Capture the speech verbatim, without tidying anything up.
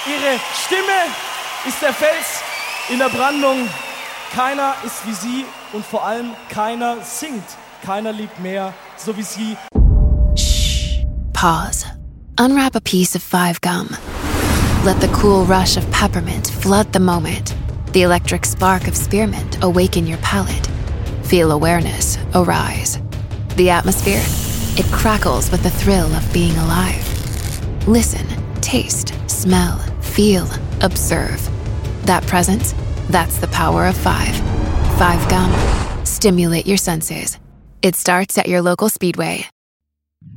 Ihre Stimme ist der Fels in der Brandung. Keiner ist wie sie und vor allem keiner singt. Keiner liebt mehr, so wie sie. Shh. Pause. Unwrap a piece of Five Gum. Let the cool rush of peppermint flood the moment. The electric spark of spearmint awaken your palate. Feel awareness arise. The atmosphere, it crackles with the thrill of being alive. Listen, taste, smell, feel, observe. That presence, that's the power of five. Five Gum. Stimulate your senses. It starts at your local Speedway.